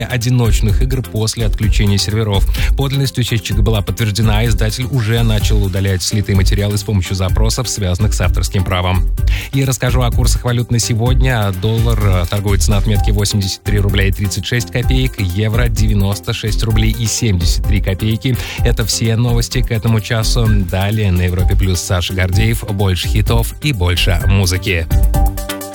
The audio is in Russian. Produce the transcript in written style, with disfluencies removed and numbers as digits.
одиночных игр после отключения серверов. Подлинность утечек была подтверждена, издатель уже начал удалять слитые материалы с помощью запросов, связанных с авторским правом. И расскажу о курсах валют на сегодня. Доллар торгуется на отметке 83 рубля и 36 копеек, евро 96 рублей и 73 копейки. Это все новости к этому часу. Далее на Европе Плюс Саша Гордеев. Больше хитов и больше музыки.